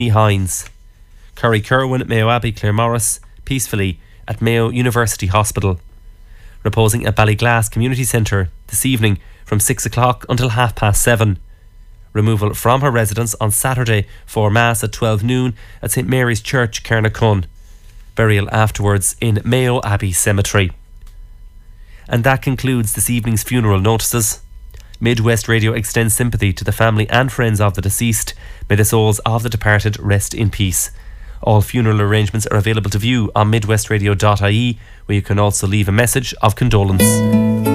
Hines. Curry Kerwin, Mayo Abbey, Claremorris, peacefully at Mayo University Hospital. Reposing at Ballyglass Community Centre this evening from 6 o'clock until 7:30. Removal from her residence on Saturday for Mass at 12 noon at St Mary's Church, Carnacon. Burial afterwards in Mayo Abbey Cemetery. And that concludes this evening's funeral notices. Midwest Radio extends sympathy to the family and friends of the deceased. May the souls of the departed rest in peace. All funeral arrangements are available to view on midwestradio.ie, where you can also leave a message of condolence.